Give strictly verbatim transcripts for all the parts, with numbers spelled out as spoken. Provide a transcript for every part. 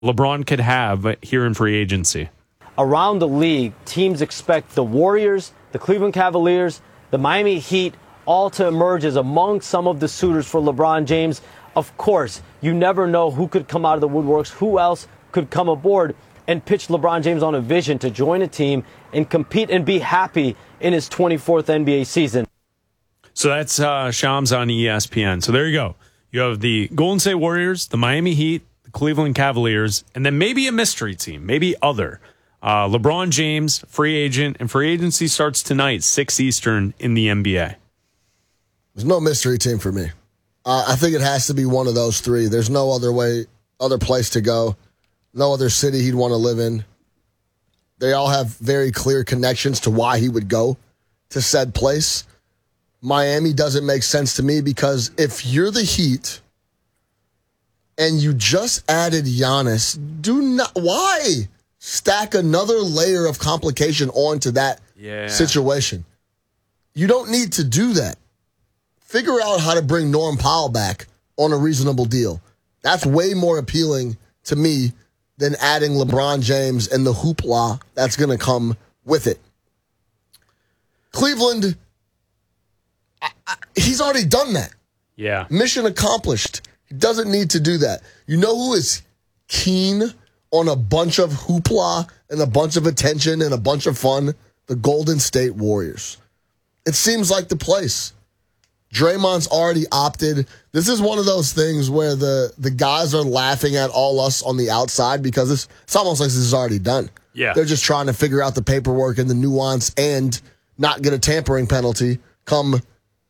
LeBron could have here in free agency. Around the league, teams expect the Warriors, the Cleveland Cavaliers, the Miami Heat, all to emerge as among some of the suitors for LeBron James. Of course, you never know who could come out of the woodworks, who else could come aboard and pitch LeBron James on a vision to join a team and compete and be happy in his twenty-fourth N B A season. So that's uh, Shams on E S P N. So there you go. You have the Golden State Warriors, the Miami Heat, the Cleveland Cavaliers, and then maybe a mystery team, maybe other. Uh, LeBron James, free agent, and free agency starts tonight, six Eastern in the N B A. There's no mystery team for me. Uh, I think it has to be one of those three. There's no other way, other place to go. No other city he'd want to live in. They all have very clear connections to why he would go to said place. Miami doesn't make sense to me because if you're the Heat and you just added Giannis, do not, why stack another layer of complication onto that yeah. situation? You don't need to do that. Figure out how to bring Norm Powell back on a reasonable deal. That's way more appealing to me than adding LeBron James and the hoopla that's going to come with it. Cleveland, I, I, he's already done that. Yeah. Mission accomplished. He doesn't need to do that. You know who is keen on a bunch of hoopla and a bunch of attention and a bunch of fun? The Golden State Warriors. It seems like the place. Draymond's already opted. This is one of those things where the, the guys are laughing at all us on the outside because it's, it's almost like this is already done. Yeah. They're just trying to figure out the paperwork and the nuance and not get a tampering penalty come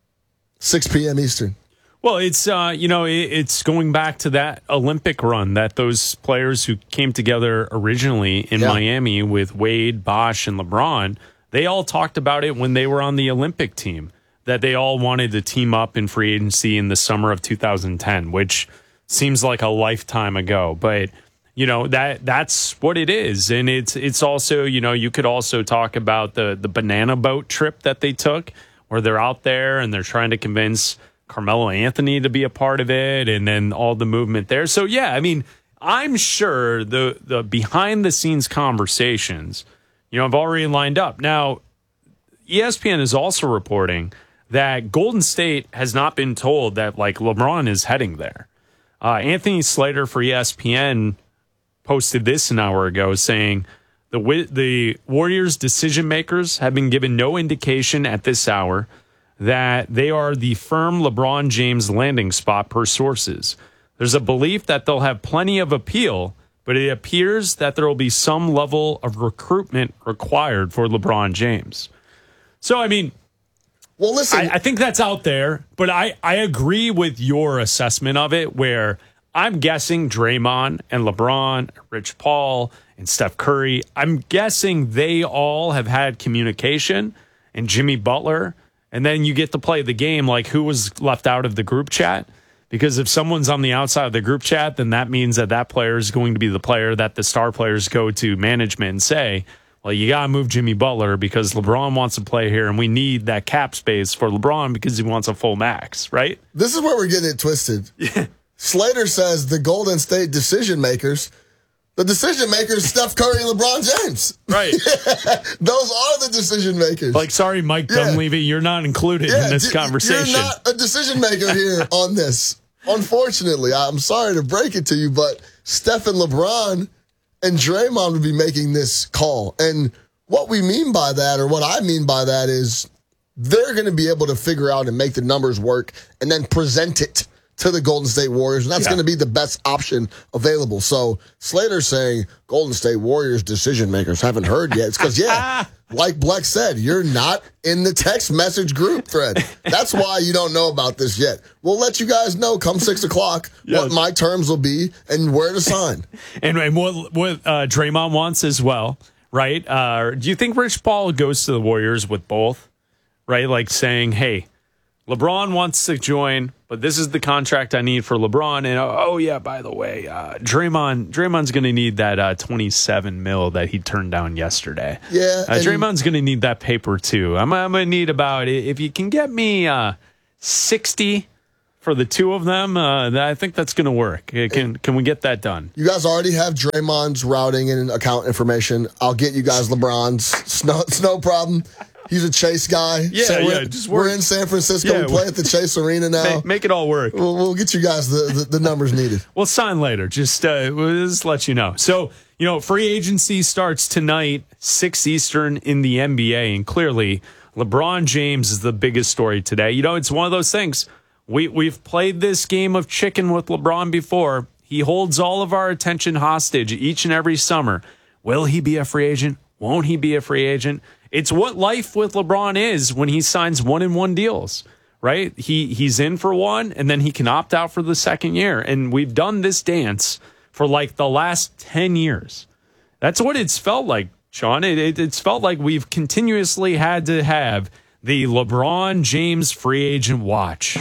six p.m. Eastern. Well, it's, uh, you know, it, it's going back to that Olympic run that those players who came together originally in yeah. Miami with Wade, Bosh, and LeBron, they all talked about it when they were on the Olympic team, that they all wanted to team up in free agency in the summer of two thousand ten, which seems like a lifetime ago. But, you know, that that's what it is. And it's it's also, you know, you could also talk about the, the banana boat trip that they took where they're out there and they're trying to convince Carmelo Anthony to be a part of it and then all the movement there. So, yeah, I mean, I'm sure the, the behind-the-scenes conversations, you know, have already lined up. Now, E S P N is also reporting that Golden State has not been told that, like, LeBron is heading there. Uh, Anthony Slater for E S P N posted this an hour ago saying the the Warriors' decision makers have been given no indication at this hour that they are the firm LeBron James landing spot per sources. There's a belief that they'll have plenty of appeal, but it appears that there will be some level of recruitment required for LeBron James. So, I mean, well, listen, I, I think that's out there, but I, I agree with your assessment of it where I'm guessing Draymond and LeBron, Rich Paul, and Steph Curry, I'm guessing they all have had communication, and Jimmy Butler, and then you get to play the game like who was left out of the group chat. Because if someone's on the outside of the group chat, then that means that that player is going to be the player that the star players go to management and say, well, you got to move Jimmy Butler because LeBron wants to play here, and we need that cap space for LeBron because he wants a full max, right? This is where we're getting it twisted. Yeah. Slater says the Golden State decision makers, the decision makers, Steph Curry and LeBron James. Right. Those are the decision makers. Like, sorry, Mike Yeah. Dunleavy, you're not included Yeah, in this d- conversation. You're not a decision maker here on this. Unfortunately, I'm sorry to break it to you, but Steph and LeBron and Draymond would be making this call. And what we mean by that, or what I mean by that, is they're going to be able to figure out and make the numbers work and then present it to the Golden State Warriors, and that's Yeah. going to be the best option available. So Slater's saying Golden State Warriors decision makers haven't heard yet. It's because, yeah, like Bleck said, you're not in the text message group thread. That's why you don't know about this yet. We'll let you guys know come six o'clock Yes. what my terms will be and where to sign. And, and what, what uh, Draymond wants as well, right? Uh, do you think Rich Paul goes to the Warriors with both, right? Like saying, hey, LeBron wants to join, but this is the contract I need for LeBron. And oh, yeah, by the way, uh, Draymond Draymond's going to need that uh, twenty-seven mil that he turned down yesterday. Yeah. Uh, and- Draymond's going to need that paper too. I'm, I'm going to need about, if you can get me uh, sixty for the two of them, uh, I think that's going to work. Can can we get that done? You guys already have Draymond's routing and account information. I'll get you guys LeBron's. It's no, it's no problem. He's a Chase guy. Yeah, so we're, yeah. Just we're work. in San Francisco. Yeah, we play at the Chase Arena now. Make, make it all work. We'll, we'll get you guys the, the, the numbers needed. We'll sign later. Just, uh, we'll just let you know. So, you know, free agency starts tonight, six Eastern in the N B A. And clearly, LeBron James is the biggest story today. You know, it's one of those things. We, we've played this game of chicken with LeBron before. He holds all of our attention hostage each and every summer. Will he be a free agent? Won't he be a free agent? It's what life with LeBron is when he signs one-and-one deals, right? He he's in for one, and then he can opt out for the second year. And we've done this dance for like the last ten years. That's what it's felt like, Sean. It, it, it's felt like we've continuously had to have the LeBron James free agent watch.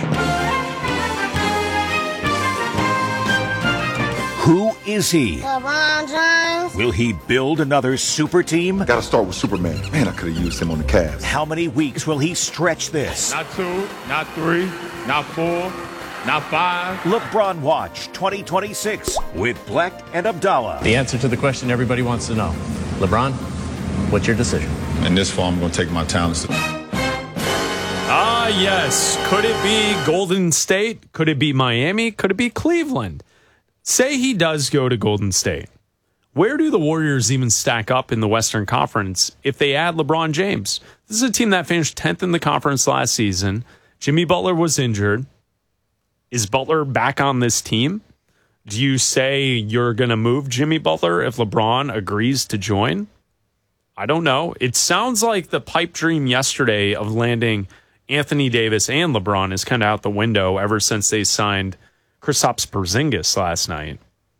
Who is he? LeBron James. Will he build another super team? Gotta start with Superman. Man, I could have used him on the Cavs. How many weeks will he stretch this? Not two, not three, not four, not five. LeBron Watch twenty twenty-six with Black and Abdallah. The answer to the question everybody wants to know. LeBron, what's your decision? In this form, I'm going to take my talents. Ah, yes. Could it be Golden State? Could it be Miami? Could it be Cleveland? Say he does go to Golden State. Where do the Warriors even stack up in the Western Conference if they add LeBron James? This is a team that finished tenth in the conference last season. Jimmy Butler was injured. Is Butler back on this team? Do you say you're going to move Jimmy Butler if LeBron agrees to join? I don't know. It sounds like the pipe dream yesterday of landing Anthony Davis and LeBron is kind of out the window ever since they signed Kristaps Porzingis last night.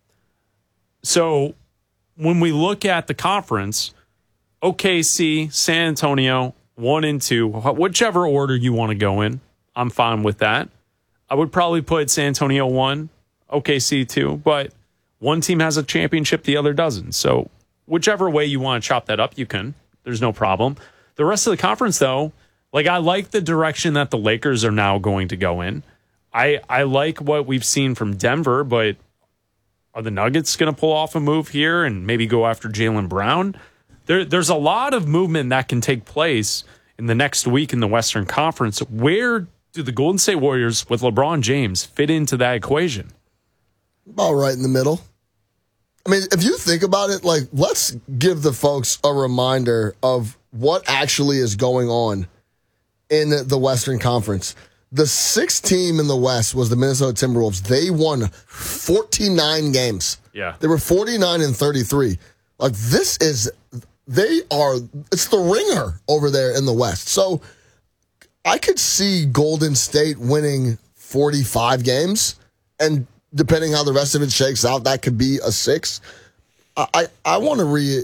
So when we look at the conference, O K C, San Antonio, one and two, whichever order you want to go in, I'm fine with that. I would probably put San Antonio one, O K C two, but one team has a championship, the other doesn't. So whichever way you want to chop that up, you can. There's no problem. The rest of the conference, though, like I like the direction that the Lakers are now going to go in. I, I like what we've seen from Denver, but are the Nuggets going to pull off a move here and maybe go after Jaylen Brown? There, there's a lot of movement that can take place in the next week in the Western Conference. Where do the Golden State Warriors with LeBron James fit into that equation? About right in the middle. I mean, if you think about it, like, let's give the folks a reminder of what actually is going on in the Western Conference. The sixth team in the West was the Minnesota Timberwolves. They won forty-nine games. Yeah. They were forty-nine and thirty-three. Like, this is, they are, it's the ringer over there in the West. So I could see Golden State winning forty-five games, and depending how the rest of it shakes out, that could be a six. I, I, I want to re,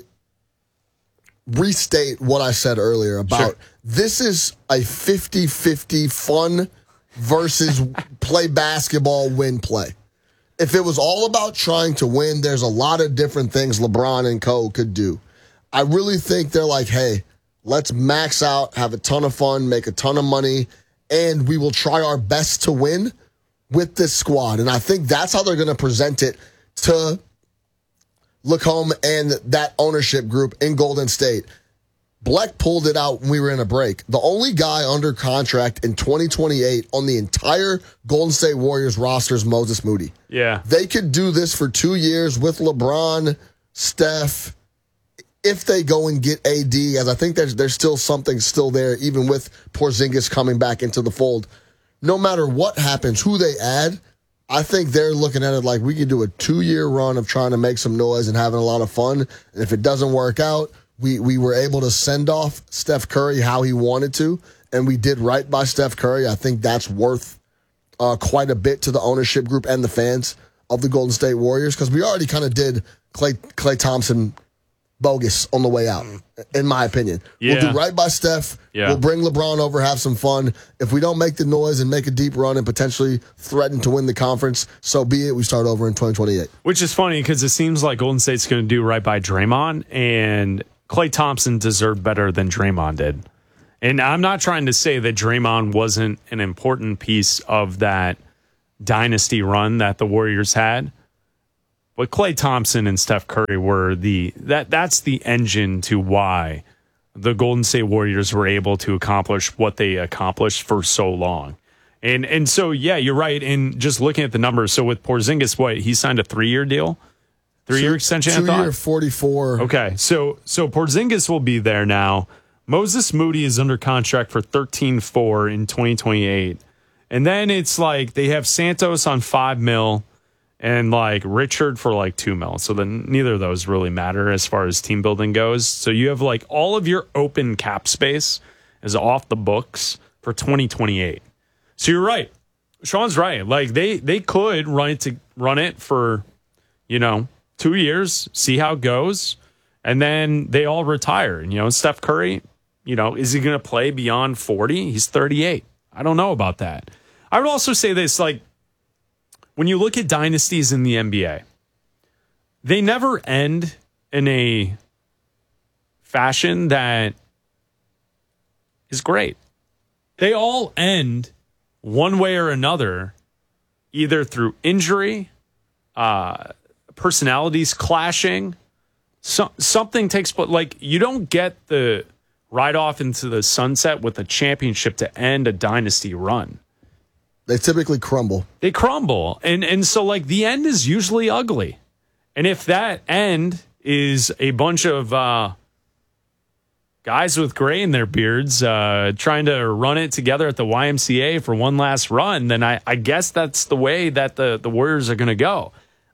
restate what I said earlier about Sure. This is a fifty-fifty fun versus play basketball, win play. If it was all about trying to win, there's a lot of different things LeBron and co could do. I really think they're like, hey, let's max out, have a ton of fun, make a ton of money, and we will try our best to win with this squad. And I think that's how they're going to present it to Lacombe and that ownership group in Golden State. Bleck pulled it out when we were in a break. The only guy under contract in twenty twenty-eight on the entire Golden State Warriors roster is Moses Moody. Yeah. They could do this for two years with LeBron, Steph, if they go and get A D, as I think there's, there's still something still there, even with Porzingis coming back into the fold. No matter what happens, who they add, I think they're looking at it like we could do a two-year run of trying to make some noise and having a lot of fun. And if it doesn't work out, we, we were able to send off Steph Curry how he wanted to, and we did right by Steph Curry. I think that's worth uh, quite a bit to the ownership group and the fans of the Golden State Warriors, because we already kind of did Klay, Klay Thompson bogus on the way out, in my opinion. Yeah. We'll do right by Steph. Yeah. We'll bring LeBron over, have some fun. If we don't make the noise and make a deep run and potentially threaten to win the conference, so be it. We start over in twenty twenty-eight. Which is funny because it seems like Golden State's going to do right by Draymond, and Klay Thompson deserved better than Draymond did. And I'm not trying to say that Draymond wasn't an important piece of that dynasty run that the Warriors had. But Klay Thompson and Steph Curry were the that that's the engine to why the Golden State Warriors were able to accomplish what they accomplished for so long. And and so yeah, you're right. And just looking at the numbers, so with Porzingis, what he signed a three year deal, three year extension. Two year, forty-four. Okay, so so Porzingis will be there now. Moses Moody is under contract for thirteen four in twenty twenty-eight, and then it's like they have Santos on five mil. And like Richard for like two mil. So then neither of those really matter as far as team building goes. So you have like all of your open cap space is off the books for twenty twenty-eight. So you're right. Sean's right. Like they they could run it to run it for, you know, two years, see how it goes, and then they all retire. And you know, Steph Curry, you know, is he gonna play beyond forty? He's thirty-eight. I don't know about that. I would also say this, like, when you look at dynasties in the N B A, they never end in a fashion that is great. They all end one way or another, either through injury, uh, personalities clashing, so, something takes place. Like, you don't get the ride off into the sunset with a championship to end a dynasty run. They typically crumble. They crumble. And and so, like, the end is usually ugly. And if that end is a bunch of uh, guys with gray in their beards uh, trying to run it together at the Y M C A for one last run, then I, I guess that's the way that the, the Warriors are going to go.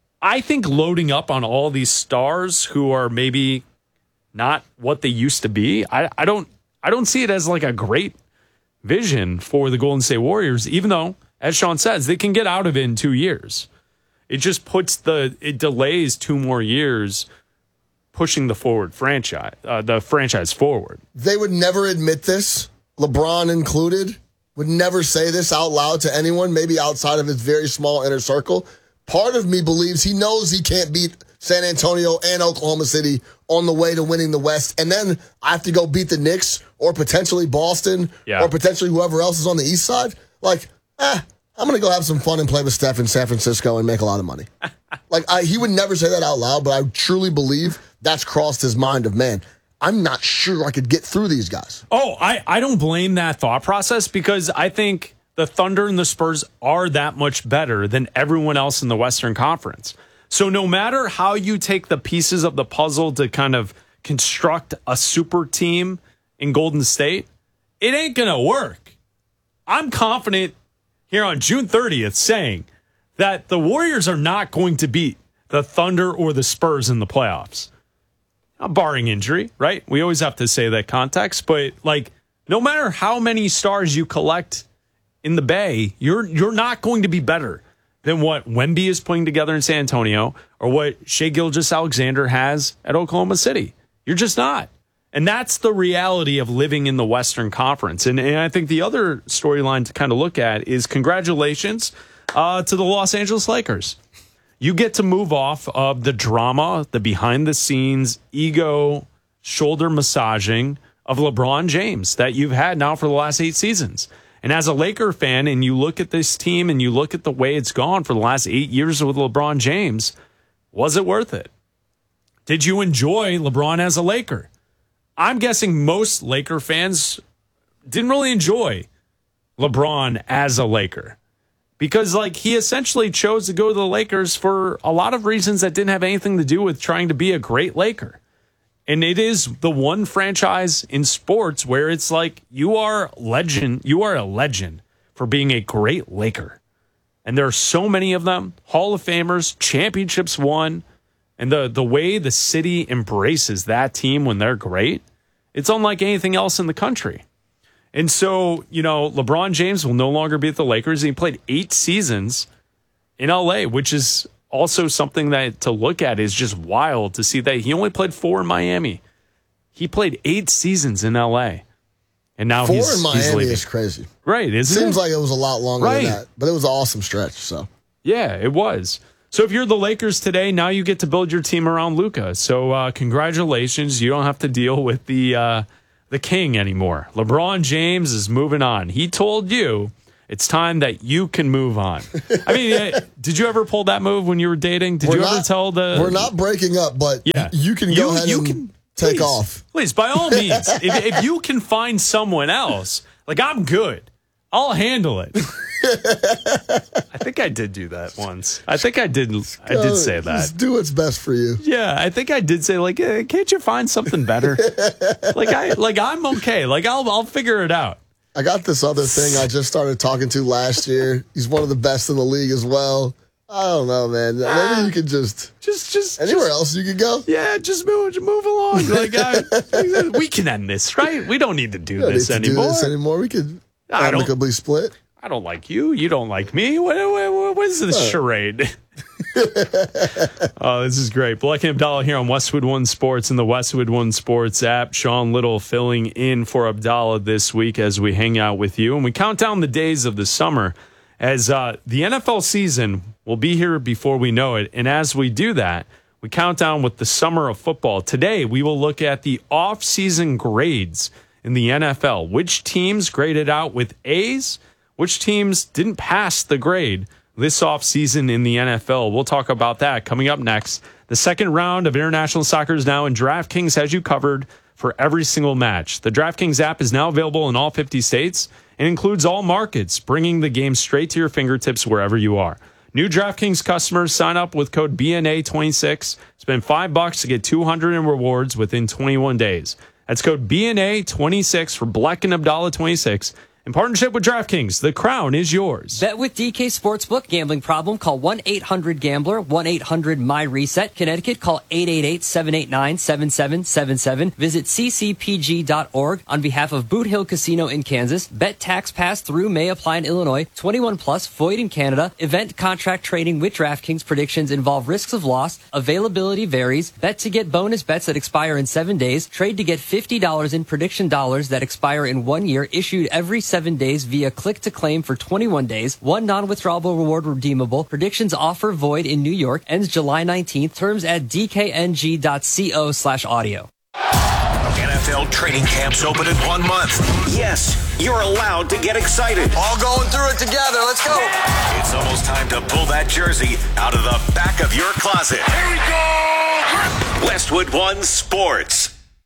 I think loading up on all these stars who are maybe not what they used to be, I, I don't I don't see it as like a great vision for the Golden State Warriors, even though, as Sean says, they can get out of it in two years. It just puts the, it delays two more years pushing the forward franchise, uh, the franchise forward. They would never admit this, LeBron included, would never say this out loud to anyone, maybe outside of his very small inner circle. Part of me believes he knows he can't beat San Antonio and Oklahoma City on the way to winning the West. And then I have to go beat the Knicks or potentially Boston yeah. or potentially whoever else is on the East side. Like, eh, I'm going to go have some fun and play with Steph in San Francisco and make a lot of money. Like, I, he would never say that out loud, but I truly believe that's crossed his mind of, man, I'm not sure I could get through these guys. Oh, I, I don't blame that thought process because I think the Thunder and the Spurs are that much better than everyone else in the Western Conference. So no matter how you take the pieces of the puzzle to kind of construct a super team in Golden State, it ain't going to work. I'm confident here on June thirtieth saying that the Warriors are not going to beat the Thunder or the Spurs in the playoffs. Barring injury, right? We always have to say that context, but like no matter how many stars you collect in the Bay, you're you're not going to be better than what Wemby is putting together in San Antonio or what Shai Gilgeous-Alexander has at Oklahoma City. You're just not. And that's the reality of living in the Western Conference. And, and I think the other storyline to kind of look at is congratulations uh, to the Los Angeles Lakers. You get to move off of the drama, the behind-the-scenes, ego, shoulder massaging of LeBron James that you've had now for the last eight seasons. And as a Laker fan, and you look at this team and you look at the way it's gone for the last eight years with LeBron James, was it worth it? Did you enjoy LeBron as a Laker? I'm guessing most Laker fans didn't really enjoy LeBron as a Laker because, like, he essentially chose to go to the Lakers for a lot of reasons that didn't have anything to do with trying to be a great Laker. And it is the one franchise in sports where it's like you are legend, you are a legend for being a great Laker. And there are so many of them, Hall of Famers, championships won, and the the way the city embraces that team when they're great, it's unlike anything else in the country. And so, you know, LeBron James will no longer be at the Lakers. He played eight seasons in L A, which is also something that to look at is just wild to see that he only played four in Miami. He played eight seasons in L A. And now four he's in Miami he's leaving. Is crazy. Right, isn't Seems it? like it was a lot longer right. than that, but it was an awesome stretch. So yeah, it was. So if you're the Lakers today, now you get to build your team around Luka. So uh, congratulations. You don't have to deal with the uh, the king anymore. LeBron James is moving on. He told you It's time that you can move on. I mean, uh, did you ever pull that move when you were dating? Did we're you not, ever tell the... We're not breaking up, but yeah. you can go you, ahead you and can, take please, off. Please, by all means, if, if you can find someone else, like, I'm good. I'll handle it. I think I did do that once. I think I did. I did say that. Just do what's best for you. Yeah, I think I did say, like, eh, can't you find something better? like I, like I'm okay. Like I'll, I'll figure it out. I got this other thing I just started talking to last year. He's one of the best in the league as well. I don't know, man. Maybe uh, you could just, just, just anywhere just, else you could go. Yeah, just move, move along. Like I, we can end this, right? We don't need to do don't this need to anymore. Do this anymore. We could amicably split. I don't like you. You don't like me. What, what, what is this oh. charade? Oh, this is great. Black and Abdallah here on Westwood One Sports and the Westwood One Sports app. Sean Little filling in for Abdallah this week as we hang out with you. And we count down the days of the summer as uh, the N F L season will be here before we know it. And as we do that, we count down with the summer of football. Today, we will look at the off-season grades in the N F L. Which teams graded out with A's? Which teams didn't pass the grade this offseason in the N F L? We'll talk about that coming up next. The second round of international soccer is now, and DraftKings has you covered for every single match. The DraftKings app is now available in all fifty states and includes all markets, bringing the game straight to your fingertips wherever you are. New DraftKings customers sign up with code B N A twenty-six. Spend five bucks to get two hundred in rewards within twenty-one days. That's code B N A twenty-six for Black and Abdallah twenty-six. In partnership with DraftKings, the crown is yours. Bet with D K Sportsbook. Gambling problem? Call one eight hundred gambler, one eight hundred my reset. Connecticut, call eight eight eight, seven eight nine, seven seven seven seven. Visit c c p g dot org on behalf of Boot Hill Casino in Kansas. Bet tax pass through may apply in Illinois. twenty-one plus, void in Canada. Event contract trading with DraftKings. Predictions involve risks of loss. Availability varies. Bet to get bonus bets that expire in seven days. Trade to get fifty dollars in prediction dollars that expire in one year. Issued every seven days via click to claim for twenty-one days. One non-withdrawable reward redeemable. Predictions offer void in New York. Ends July nineteenth. Terms at d k n g dot co slash audio. N F L training camps open in one month. Yes, you're allowed to get excited. All going through it together. Let's go. It's almost time to pull that jersey out of the back of your closet. Here we go. Westwood One Sports.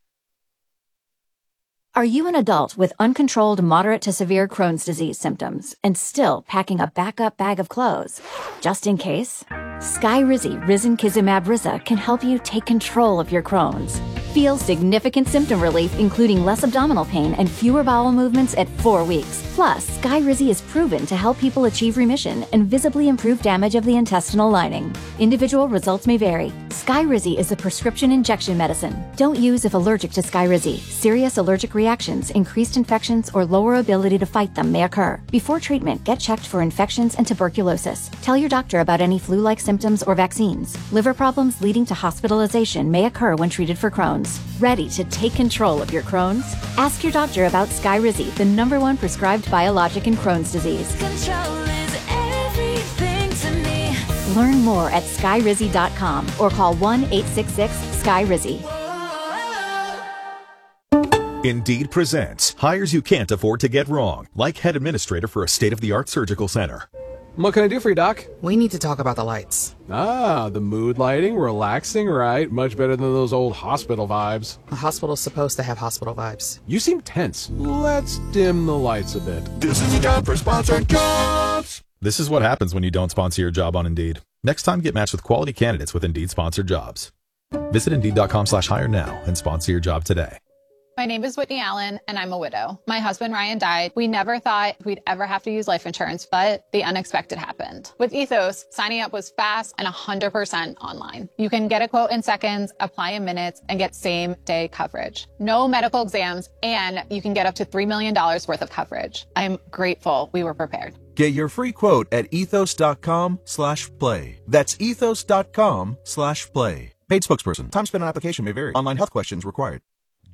Are you an adult with uncontrolled moderate to severe Crohn's disease symptoms and still packing a backup bag of clothes? Just in case? Skyrizi Risankizumab Riza can help you take control of your Crohn's. Feel significant symptom relief, including less abdominal pain and fewer bowel movements at four weeks. Plus, Skyrizi is proven to help people achieve remission and visibly improve damage of the intestinal lining. Individual results may vary. Skyrizi is a prescription injection medicine. Don't use if allergic to Skyrizi. Serious allergic reactions, increased infections, or lower ability to fight them may occur. Before treatment, get checked for infections and tuberculosis. Tell your doctor about any flu-like symptoms or vaccines. Liver problems leading to hospitalization may occur when treated for Crohn's. Ready to take control of your Crohn's? Ask your doctor about Skyrizi, the number one prescribed biologic in Crohn's disease. Control is everything to me. Learn more at skyrizi dot com or call one eight six six Skyrizi. Indeed presents hires you can't afford to get wrong, like head administrator for a state-of-the-art surgical center. What can I do for you, Doc? We need to talk about the lights. Ah, the mood lighting, relaxing, right? Much better than those old hospital vibes. A hospital's supposed to have hospital vibes. You seem tense. Let's dim the lights a bit. This is the time for sponsored jobs. This is what happens when you don't sponsor your job on Indeed. Next time, get matched with quality candidates with Indeed sponsored jobs. Visit Indeed dot com slash hire now and sponsor your job today. My name is Whitney Allen, and I'm a widow. My husband, Ryan, died. We never thought we'd ever have to use life insurance, but the unexpected happened. With Ethos, signing up was fast and one hundred percent online. You can get a quote in seconds, apply in minutes, and get same-day coverage. No medical exams, and you can get up to three million dollars worth of coverage. I'm grateful we were prepared. Get your free quote at ethos dot com slash play. That's ethos dot com slash play. Paid spokesperson. Time spent on application may vary. Online health questions required.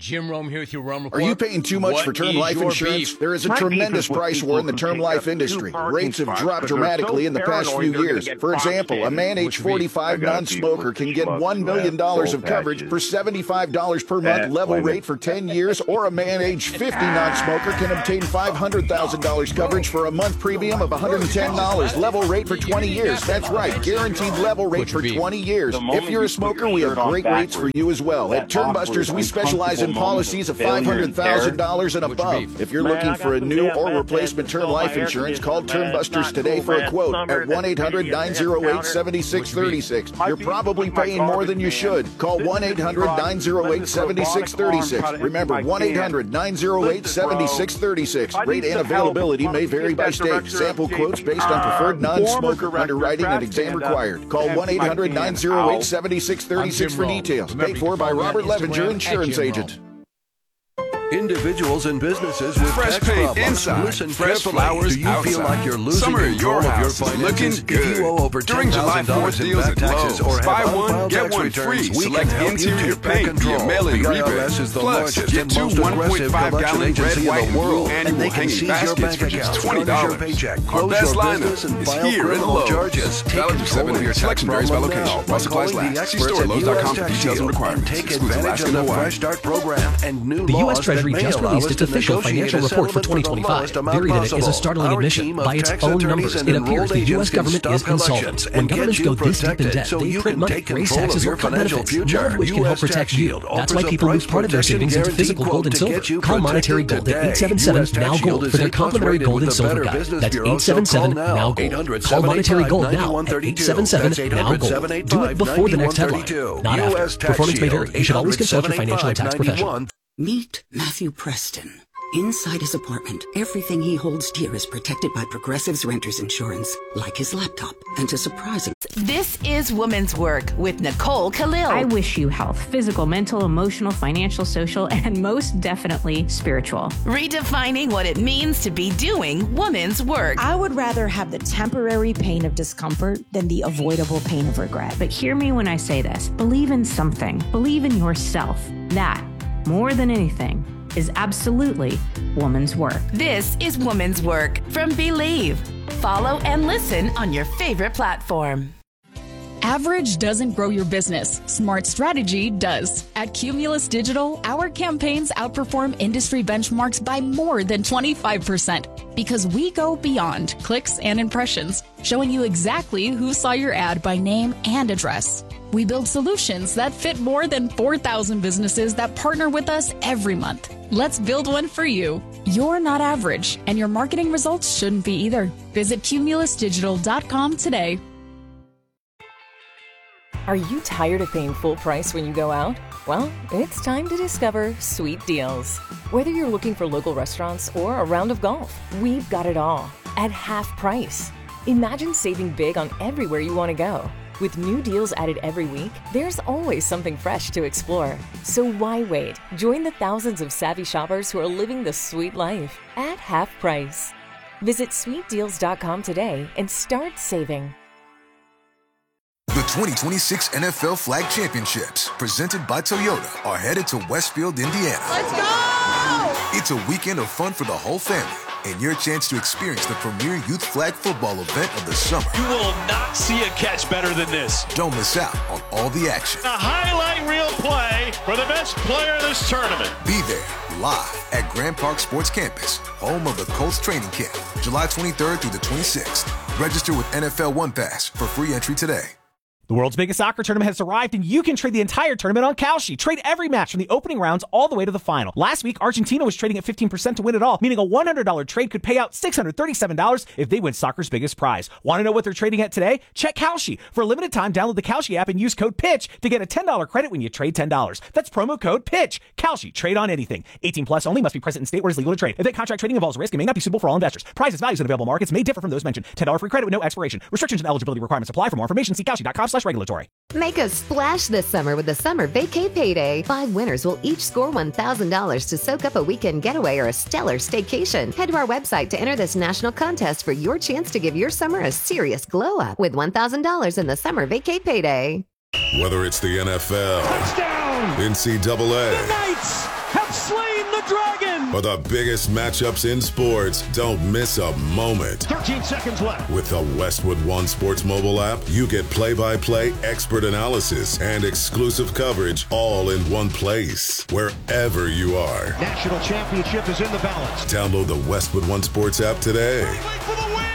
Jim Rome here with your Rome Report. Are you paying too much what for term life insurance? Beef? There is a My tremendous price war in the term life industry. Rates have dropped dramatically so in the past few years. For example, a man age forty-five non-smoker can get one million dollars of coverage for seventy-five dollars per month level rate for ten years, or a man age fifty non-smoker can obtain five hundred thousand dollars coverage for a month premium of one hundred ten dollars level rate for twenty years. That's right, guaranteed level rate for twenty years. If you're a smoker, we have great rates for you as well. At Termbusters, we specialize in policies of five hundred thousand dollars and above. If you're looking for a new or replacement term life insurance, call Termbusters today for a quote at one eight hundred nine oh eight seven six three six. You're probably paying more than you should. Call one eight hundred nine oh eight seven six three six. Remember, one eight hundred nine oh eight seven six three six. Rate and availability may vary by state. Sample quotes based on preferred non-smoker underwriting and exam required. Call one eight hundred nine oh eight seven six three six for details. Paid for by Robert Levinger, insurance agent. Individuals and businesses with fresh tax paint problems. inside, Listen fresh carefully. flowers Do you outside. feel like you're losing Summer at control your of your house is finances? looking If you owe good. over During ten July thousand fourth dollars in deals back at taxes Lowe's, or buy have one, unfiled get tax one returns, free. we Select can help you interior take back paint, control. your mail-in The I R rebate. S is the Plus, largest get and two most one point aggressive five collection gallon agency red, in white, the and blue world, annual and they can hanging seize your baskets bank for just account, twenty garnish your dollars. paycheck, Our close best your lineup business, and is file here at criminal Lowe's. charges. Take Valid through control seven of of your your tax selection varies by problem location. now While by supplies calling the last. See experts store at at Lowe's dot com U S for Tax details and Shield requirements. and take Excludes advantage Alaska of and the Hawaii. Fresh Start program and new The U S laws Treasury that just may allow released us its to official negotiate financial a report for settlement twenty the twenty-five. lowest amount Very in it is a possible. startling Our admission. team of By its tax own attorneys numbers, and it appears the enrolled U S agents can government stop is insolvent. collections When and get governments you go this deep in protected debt, so they you print can money, take raise control taxes, of or your cut financial benefits, future. none of which can help U S protect Tax you. Shield That's why offers a people lose price part of their protection savings into guarantee physical quote gold and to silver. get you Call Monetary protected Gold at today. eight seven seven U S Tax now Shield gold is for their A plus complimentary rated gold with and the silver Better guide. Business That's Bureau, eight seven so call seven now. now eight gold. hundred Call Monetary Gold now ninety-one at thirty-two. eight seven seven That's now gold. Do it before the next headline, not after. Performance may vary. You should always consult your financial and tax professional. Meet Matthew Preston. Inside his apartment, everything he holds dear is protected by Progressive's Renter's Insurance, like his laptop. And to surprise him, this is Woman's Work with Nicole Khalil. I wish you health, physical, mental, emotional, financial, social, and most definitely spiritual. Redefining what it means to be doing woman's work. I would rather have the temporary pain of discomfort than the avoidable pain of regret. But hear me when I say this. Believe in something. Believe in yourself. That, more than anything, is absolutely woman's work. This is Woman's Work from Believe. Follow and listen on your favorite platform. Average doesn't grow your business. Smart strategy does. At Cumulus Digital, our campaigns outperform industry benchmarks by more than twenty-five percent because we go beyond clicks and impressions, showing you exactly who saw your ad by name and address. We build solutions that fit more than four thousand businesses that partner with us every month. Let's build one for you. You're not average, and your marketing results shouldn't be either. Visit cumulus digital dot com today. Are you tired of paying full price when you go out? Well, it's time to discover Sweet Deals. Whether you're looking for local restaurants or a round of golf, we've got it all at half price. Imagine saving big on everywhere you want to go. With new deals added every week, there's always something fresh to explore. So why wait? Join the thousands of savvy shoppers who are living the sweet life at half price. Visit sweet deals dot com today and start saving. The twenty twenty-six N F L Flag Championships, presented by Toyota, are headed to Westfield, Indiana. Let's go! It's a weekend of fun for the whole family and your chance to experience the premier youth flag football event of the summer. You will not see a catch better than this. Don't miss out on all the action. A highlight reel play for the best player in this tournament. Be there, live at Grand Park Sports Campus, home of the Colts training camp, July twenty-third through the twenty-sixth. Register with N F L One Pass for free entry today. The world's biggest soccer tournament has arrived, and you can trade the entire tournament on Kalshi. Trade every match from the opening rounds all the way to the final. Last week, Argentina was trading at fifteen percent to win it all, meaning a one hundred dollars trade could pay out six hundred thirty-seven dollars if they win soccer's biggest prize. Want to know what they're trading at today? Check Kalshi. For a limited time, download the Kalshi app and use code PITCH to get a ten dollars credit when you trade ten dollars. That's promo code PITCH. Kalshi. Trade on anything. eighteen plus only. Must be present in state where it's legal to trade. Event contract trading involves risk and may not be suitable for all investors. Prizes, values, and available markets may differ from those mentioned. ten dollars free credit with no expiration. Restrictions and eligibility requirements apply. For more information, see kalshi dot com slash regulatory. Make a splash this summer with the Summer Vacay Payday. Five winners will each score one thousand dollars to soak up a weekend getaway or a stellar staycation. Head to our website to enter this national contest for your chance to give your summer a serious glow up with one thousand dollars in the Summer Vacay Payday. Whether it's the N F L, touchdown, N C double A, the Knights For the biggest matchups in sports, don't miss a moment. thirteen seconds left. With the Westwood One Sports mobile app, you get play-by-play expert analysis and exclusive coverage all in one place, wherever you are. National championship is in the balance. Download the Westwood One Sports app today. For the win!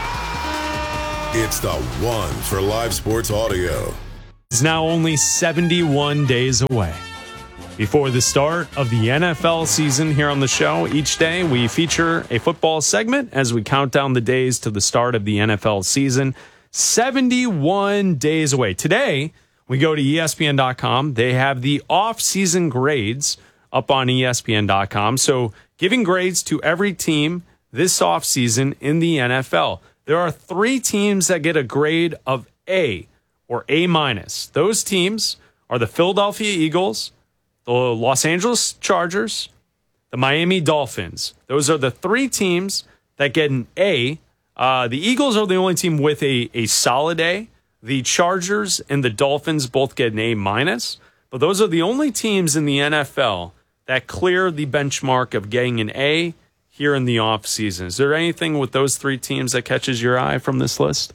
It's the one for live sports audio. It's now only seventy-one days away before the start of the N F L season here on the show. Each day we feature a football segment as we count down the days to the start of the N F L season. seventy-one days away. Today, we go to E S P N dot com. They have the off-season grades up on E S P N dot com. So giving grades to every team this offseason in the N F L. There are three teams that get a grade of A or A minus. Those teams are the Philadelphia Eagles, the Los Angeles Chargers, the Miami Dolphins. Those are the three teams that get an A. Uh, the Eagles are the only team with a, a solid A. The Chargers and the Dolphins both get an A minus. But those are the only teams in the N F L that clear the benchmark of getting an A here in the offseason. Is there anything with those three teams that catches your eye from this list?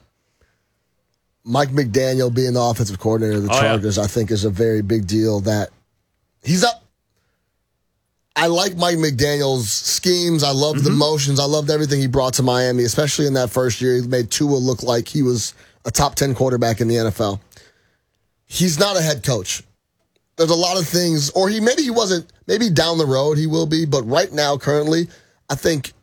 Mike McDaniel being the offensive coordinator of the oh, Chargers, yeah. I think, is a very big deal that he's up. I like Mike McDaniel's schemes. I loved mm-hmm. the motions. I loved everything he brought to Miami, especially in that first year. He made Tua look like he was a top ten quarterback in the N F L. He's not a head coach. There's a lot of things, or he maybe he wasn't, maybe down the road he will be, but right now, currently, I think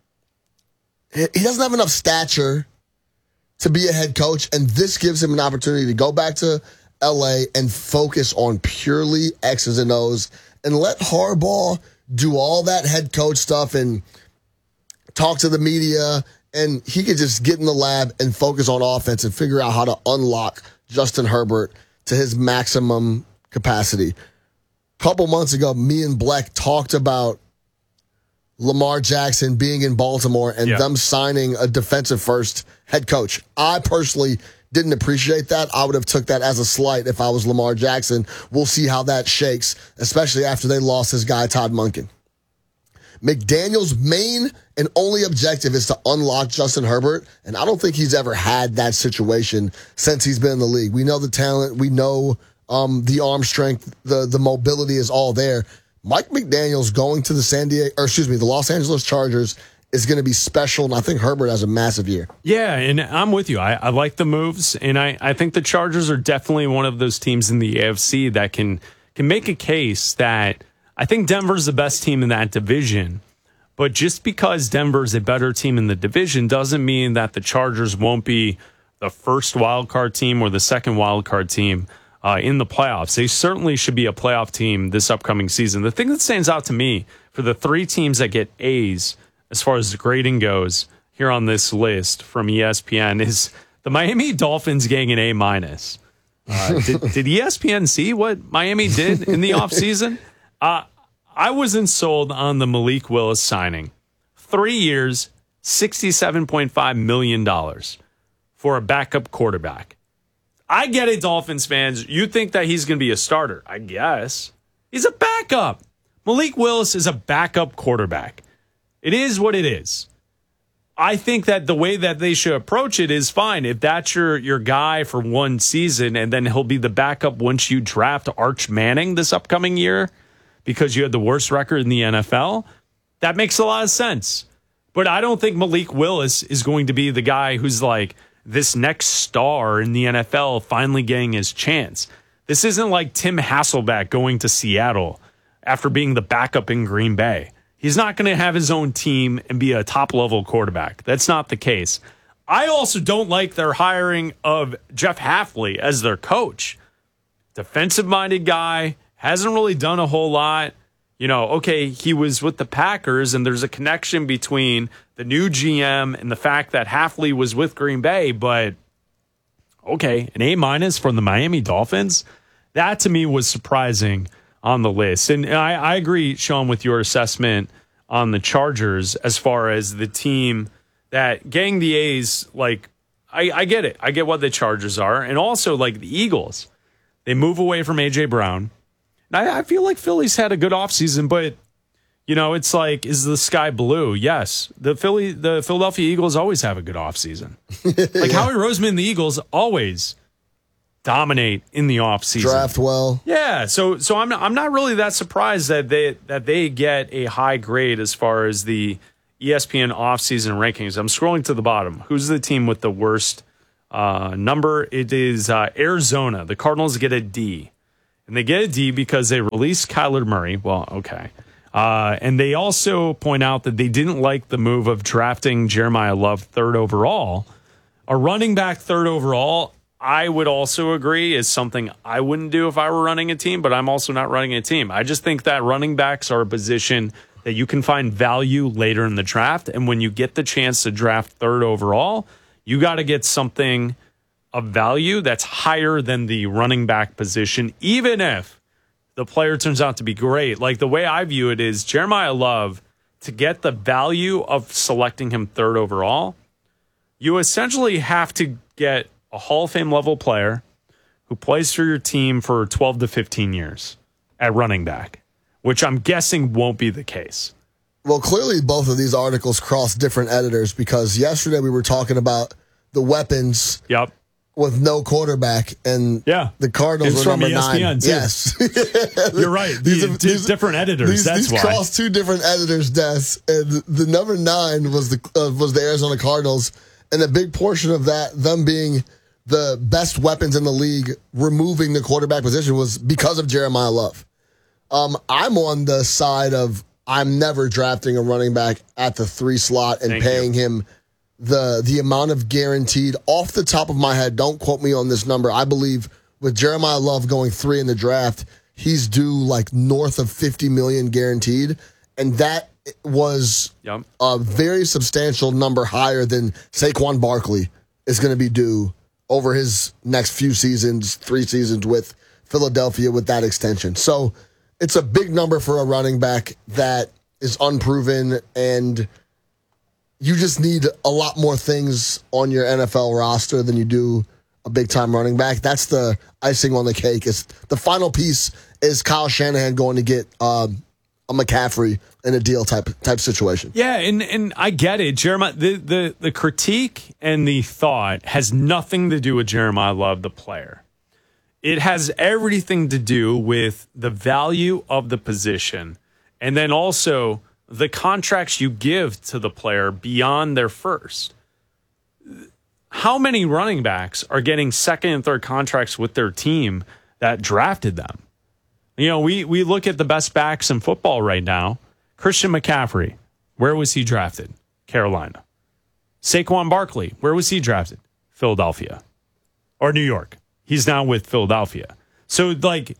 he doesn't have enough stature to be a head coach, and this gives him an opportunity to go back to L A and focus on purely X's and O's and let Harbaugh do all that head coach stuff and talk to the media, and he could just get in the lab and focus on offense and figure out how to unlock Justin Herbert to his maximum capacity. A couple months ago, me and Bleck talked about Lamar Jackson being in Baltimore and yeah. them signing a defensive-first head coach. I personally didn't appreciate that. I would have took that as a slight if I was Lamar Jackson. We'll see how that shakes, especially after they lost his guy, Todd Monken. McDaniel's main and only objective is to unlock Justin Herbert, and I don't think he's ever had that situation since he's been in the league. We know the talent. We know um, the arm strength. The, the mobility is all there. Mike McDaniel's going to the San Diego, or excuse me, the Los Angeles Chargers is going to be special, and I think Herbert has a massive year. Yeah, and I'm with you. I, I like the moves, and I, I think the Chargers are definitely one of those teams in the A F C that can can make a case that I think Denver's the best team in that division, but just because Denver's a better team in the division doesn't mean that the Chargers won't be the first wildcard team or the second wildcard team Uh, in the playoffs. They certainly should be a playoff team this upcoming season. The thing that stands out to me for the three teams that get A's as far as the grading goes here on this list from E S P N is the Miami Dolphins getting an A minus. Uh, did, did E S P N see what Miami did in the offseason? Uh, I wasn't sold on the Malik Willis signing. Three years, sixty-seven point five million dollars for a backup quarterback. I get it, Dolphins fans. You think that he's going to be a starter. I guess. He's a backup. Malik Willis is a backup quarterback. It is what it is. I think that the way that they should approach it is fine. If that's your, your guy for one season and then he'll be the backup once you draft Arch Manning this upcoming year because you had the worst record in the N F L, that makes a lot of sense. But I don't think Malik Willis is going to be the guy who's like, this next star in the N F L finally getting his chance. This isn't like Tim Hasselbeck going to Seattle after being the backup in Green Bay. He's not going to have his own team and be a top-level quarterback. That's not the case. I also don't like their hiring of Jeff Hafley as their coach. Defensive-minded guy, hasn't really done a whole lot. You know, okay, he was with the Packers, and there's a connection between the new G M and the fact that Hafley was with Green Bay, but okay, an A minus from the Miami Dolphins? That to me was surprising on the list. And I, I agree, Sean, with your assessment on the Chargers as far as the team that getting the A's, like, I, I get it. I get what the Chargers are. And also, like, the Eagles. They move away from A J Brown. I, I feel like Philly's had a good offseason, but You know, it's like, is the sky blue? Yes. The Philly, the Philadelphia Eagles always have a good offseason. Like Howie Roseman and the Eagles always dominate in the offseason. Draft well. Yeah. So so I'm not, I'm not really that surprised that they that they get a high grade as far as the E S P N offseason rankings. I'm scrolling to the bottom. Who's the team with the worst uh, number? It is uh, Arizona. The Cardinals get a D. And they get a D because they released Kyler Murray. Well, okay. Uh, and they also point out that they didn't like the move of drafting Jeremiah Love third overall. A running back third overall, I would also agree, is something I wouldn't do if I were running a team, but I'm also not running a team. I just think that running backs are a position that you can find value later in the draft. And when you get the chance to draft third overall, you got to get something of value that's higher than the running back position, even if the player turns out to be great. Like the way I view it is Jeremiah Love, to get the value of selecting him third overall, you essentially have to get a Hall of Fame level player who plays for your team for twelve to fifteen years at running back, which I'm guessing won't be the case. Well, clearly both of these articles cross different editors, because yesterday we were talking about the weapons. Yep. With no quarterback, and yeah, the Cardinals it's were from number E S P N nine. too. Yes, you're right. These, the, these different editors. These, that's these why. crossed two different editors' desks, and the number nine was the uh, was the Arizona Cardinals, and a big portion of that, them being the best weapons in the league, removing the quarterback position, was because of Jeremiah Love. Um, I'm on the side of I'm never drafting a running back at the three slot and Thank paying you. him the the amount of guaranteed. Off the top of my head, don't quote me on this number. I believe with Jeremiah Love going three in the draft, he's due like north of fifty million guaranteed, and that was yep. a very substantial number higher than Saquon Barkley is going to be due over his next few seasons, three seasons with Philadelphia with that extension. So it's a big number for a running back that is unproven, and you just need a lot more things on your N F L roster than you do a big-time running back. That's the icing on the cake. Is the final piece is Kyle Shanahan going to get um, a McCaffrey in a deal type type situation. Yeah, and, and I get it. Jeremiah, the, the, the critique and the thought has nothing to do with Jeremiah Love, the player. It has everything to do with the value of the position, and then also the contracts you give to the player beyond their first. How many running backs are getting second and third contracts with their team that drafted them? You know, we, we look at the best backs in football right now. Christian McCaffrey, where was he drafted? Carolina. Saquon Barkley, where was he drafted? Philadelphia. Or New York. He's now with Philadelphia. So, like,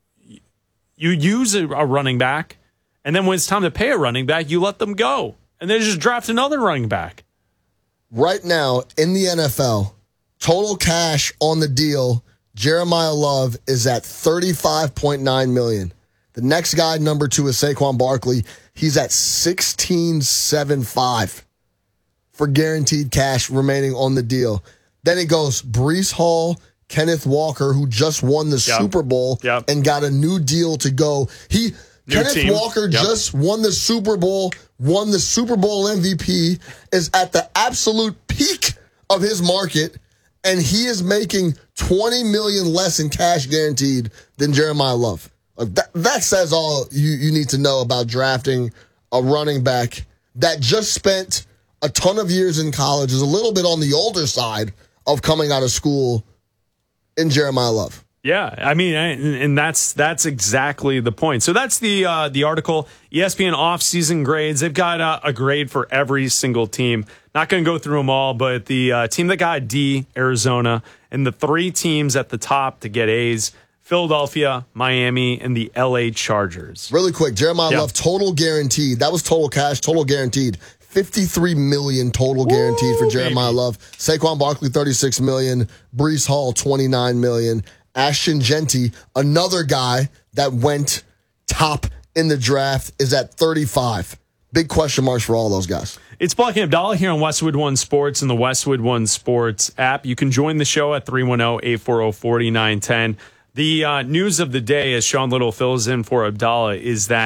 you use a, a running back, and then when it's time to pay a running back, you let them go. And then just draft another running back. Right now, in the N F L, total cash on the deal, Jeremiah Love is at thirty-five point nine million dollars. The next guy, number two, is Saquon Barkley. He's at sixteen point seven five for guaranteed cash remaining on the deal. Then it goes Breece Hall, Kenneth Walker, who just won the yep. Super Bowl yep. and got a new deal to go. He New Kenneth team. Walker yep. just won the Super Bowl, won the Super Bowl M V P, is at the absolute peak of his market, and he is making twenty million dollars less in cash guaranteed than Jeremiah Love. Like that, that says all you, you need to know about drafting a running back that just spent a ton of years in college, is a little bit on the older side of coming out of school, in Jeremiah Love. Yeah, I mean, and that's that's exactly the point. So that's the uh, the article. E S P N off-season grades. They've got uh, a grade for every single team. Not going to go through them all, but the uh, team that got D, Arizona, and the three teams at the top to get A's, Philadelphia, Miami, and the L A Chargers. Really quick, Jeremiah yep. Love, total guaranteed. That was total cash, total guaranteed. fifty-three million dollars total guaranteed Ooh, for Jeremiah baby. Love. Saquon Barkley, thirty-six million dollars. Breece Hall, twenty-nine million dollars. Ashton Genty, another guy that went top in the draft, is at thirty-five. Big question marks for all those guys. It's Block and Abdallah here on Westwood One Sports and the Westwood One Sports app. You can join the show at three one zero, eight four zero, four nine one zero. The uh, news of the day, as Sean Little fills in for Abdallah, is that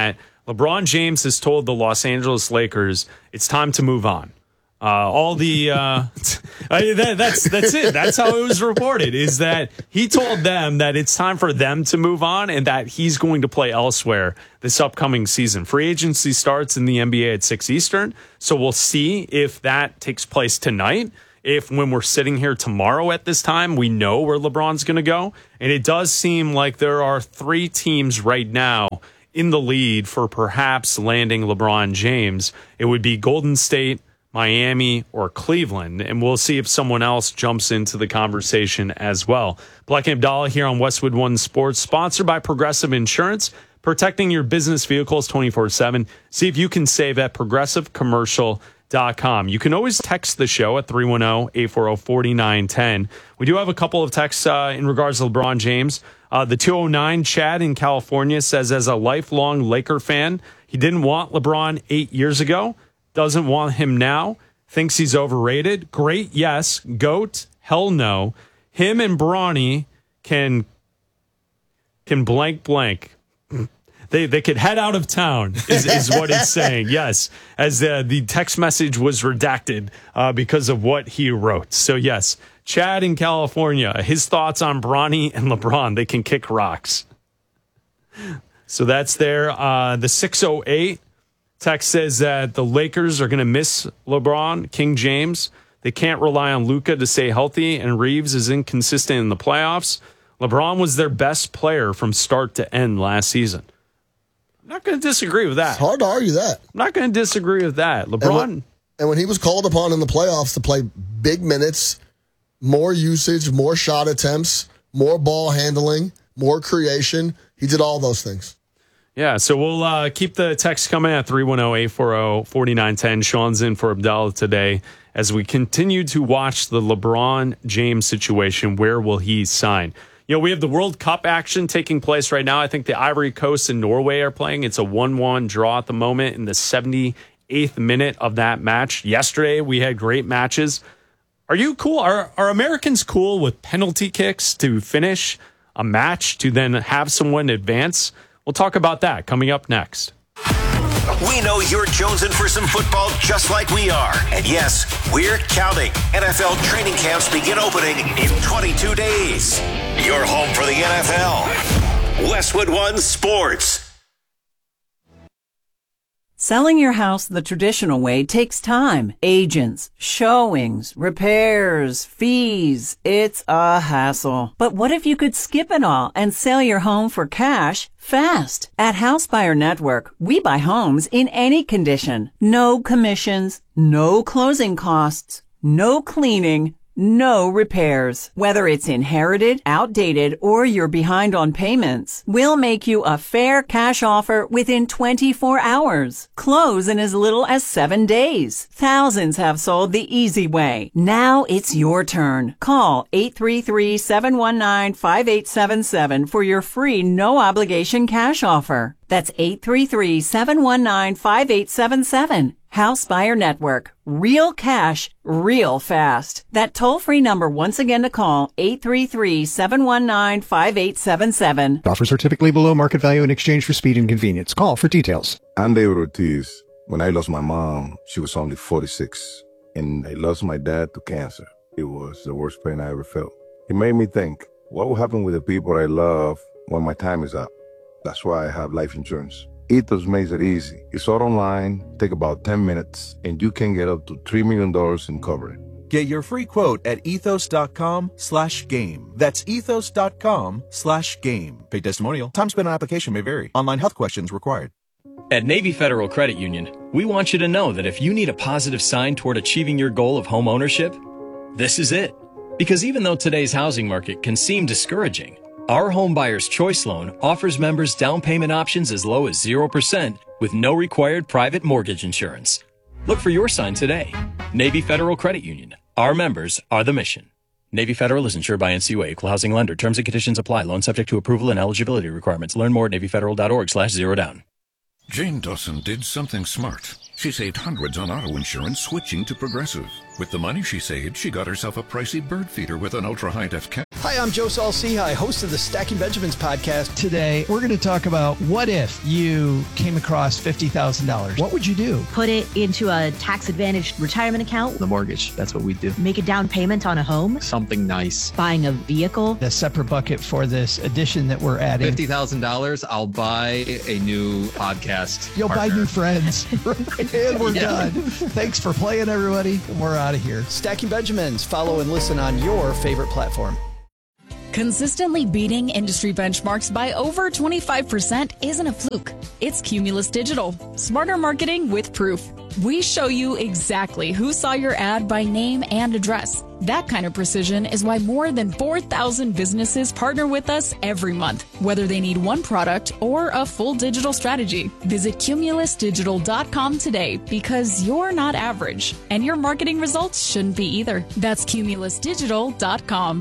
LeBron James has told the Los Angeles Lakers it's time to move on. Uh, all the uh, I, that, that's that's it. That's how it was reported. Is that he told them that it's time for them to move on and that he's going to play elsewhere this upcoming season. Free agency starts in the N B A at six Eastern, so we'll see if that takes place tonight. If when we're sitting here tomorrow at this time, we know where LeBron's going to go, and it does seem like there are three teams right now in the lead for perhaps landing LeBron James. It would be Golden State, Miami, or Cleveland, and we'll see if someone else jumps into the conversation as well. Black and Abdallah here on Westwood One Sports, sponsored by Progressive Insurance, protecting your business vehicles twenty-four seven. See if you can save at progressive commercial dot com. You can always text the show at three one zero, eight four zero, four nine one zero. We do have a couple of texts uh, in regards to LeBron James. Uh, the two oh nine, Chad in California, says, as a lifelong Laker fan, he didn't want LeBron eight years ago. Doesn't want him now. Thinks he's overrated. Great, yes. GOAT, hell no. Him and Bronny can can blank blank. They they could head out of town, is, is what it's saying. Yes, as the, the text message was redacted uh, because of what he wrote. So, yes, Chad in California, his thoughts on Bronny and LeBron, they can kick rocks. So that's there. Uh, the six oh eight. Text says that the Lakers are going to miss LeBron, King James. They can't rely on Luka to stay healthy, and Reeves is inconsistent in the playoffs. LeBron was their best player from start to end last season. I'm not going to disagree with that. It's hard to argue that. I'm not going to disagree with that. LeBron. And when, and when he was called upon in the playoffs to play big minutes, more usage, more shot attempts, more ball handling, more creation, he did all those things. Yeah, so we'll uh, keep the text coming at three one zero, eight four zero, four nine one zero. Sean's in for Abdallah today as we continue to watch the LeBron James situation. Where will he sign? You know, we have the World Cup action taking place right now. I think the Ivory Coast and Norway are playing. It's a one one draw at the moment in the seventy-eighth minute of that match. Yesterday, we had great matches. Are you cool? Are, are Americans cool with penalty kicks to finish a match to then have someone advance? We'll talk about that coming up next. We know you're jonesing for some football just like we are. And yes, we're counting. N F L training camps begin opening in twenty-two days. You're home for the N F L. Westwood One Sports. Selling your house the traditional way takes time. Agents, showings, repairs, fees. It's a hassle. But what if you could skip it all and sell your home for cash fast? At House Buyer Network, we buy homes in any condition. No commissions, no closing costs, no cleaning, no repairs. Whether it's inherited, outdated, or you're behind on payments, we'll make you a fair cash offer within twenty-four hours. Close in as little as seven days. Thousands have sold the easy way. Now it's your turn. Call eight three three, seven one nine, five eight seven seven for your free no-obligation cash offer. That's eight three three, seven one nine, five eight seven seven. House Buyer Network. Real cash, real fast. That toll-free number once again to call, eight three three, seven one nine, five eight seven seven. Offers are typically below market value in exchange for speed and convenience. Call for details. I'm David Ortiz. When I lost my mom, she was only forty-six. And I lost my dad to cancer. It was the worst pain I ever felt. It made me think, what will happen with the people I love when my time is up? That's why I have life insurance. Ethos makes it easy. It's all online, take about ten minutes, and you can get up to three million dollars in coverage. Get your free quote at ethos.com slash game. That's ethos.com slash game. Pay testimonial. Time spent on application may vary. Online health questions required. At Navy Federal Credit Union, we want you to know that if you need a positive sign toward achieving your goal of home ownership, this is it. Because even though today's housing market can seem discouraging, our Home Buyer's Choice Loan offers members down payment options as low as zero percent with no required private mortgage insurance. Look for your sign today. Navy Federal Credit Union. Our members are the mission. Navy Federal is insured by N C U A, Equal Housing Lender. Terms and conditions apply. Loan subject to approval and eligibility requirements. Learn more at navy federal dot org slash zero down. Jane Dawson did something smart. She saved hundreds on auto insurance switching to Progressive. With the money she saved, she got herself a pricey bird feeder with an ultra-high-def camera. Hi, I'm Joe Saul-Sehy, host of the Stacking Benjamins podcast. Today, we're going to talk about what if you came across fifty thousand dollars. What would you do? Put it into a tax-advantaged retirement account. The mortgage, that's what we do. Make a down payment on a home. Something nice. Buying a vehicle. A separate bucket for this addition that we're adding. fifty thousand dollars, I'll buy a new podcast You'll partner. buy new friends. And we're yeah. done. Thanks for playing, everybody. We're out of here. Stacking Benjamins. Follow and listen on your favorite platform. Consistently beating industry benchmarks by over twenty-five percent isn't a fluke. It's Cumulus Digital. Smarter marketing with proof. We show you exactly who saw your ad by name and address. That kind of precision is why more than four thousand businesses partner with us every month, whether they need one product or a full digital strategy. Visit cumulus digital dot com today because you're not average, and your marketing results shouldn't be either. That's cumulus digital dot com.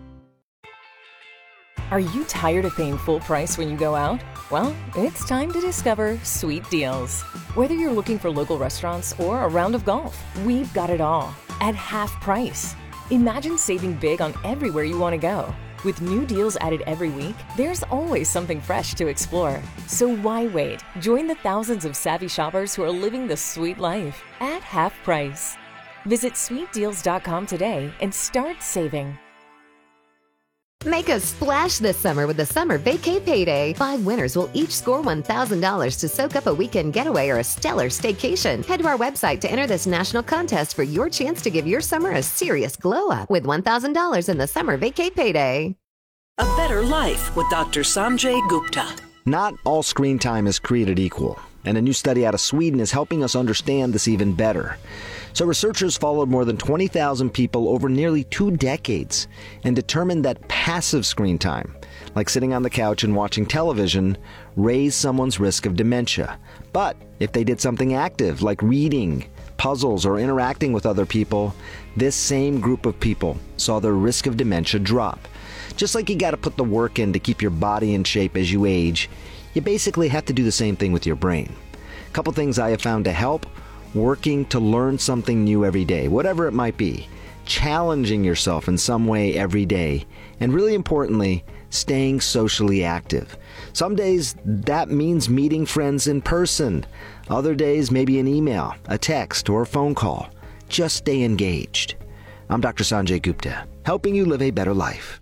Are you tired of paying full price when you go out? Well, it's time to discover Sweet Deals. Whether you're looking for local restaurants or a round of golf, we've got it all at half price. Imagine saving big on everywhere you want to go. With new deals added every week, there's always something fresh to explore. So why wait? Join the thousands of savvy shoppers who are living the sweet life at half price. Visit sweet deals dot com today and start saving. Make a splash this summer with the Summer Vacay Payday. Five winners will each score one thousand dollars to soak up a weekend getaway or a stellar staycation. Head to our website to enter this national contest for your chance to give your summer a serious glow-up with one thousand dollars in the Summer Vacay Payday. A better life with Doctor Sanjay Gupta. Not all screen time is created equal, and a new study out of Sweden is helping us understand this even better. So researchers followed more than twenty thousand people over nearly two decades and determined that passive screen time, like sitting on the couch and watching television, raised someone's risk of dementia. But if they did something active, like reading, puzzles, or interacting with other people, this same group of people saw their risk of dementia drop. Just like you got to put the work in to keep your body in shape as you age, you basically have to do the same thing with your brain. A couple things I have found to help: working to learn something new every day, whatever it might be, challenging yourself in some way every day, and really importantly, staying socially active. Some days that means meeting friends in person. Other days, maybe an email, a text, or a phone call. Just stay engaged. I'm Doctor Sanjay Gupta, helping you live a better life.